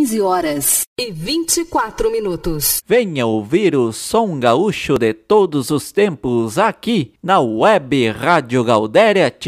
15h24. Venha ouvir o som gaúcho de todos os tempos aqui na Web Rádio Gaudéria.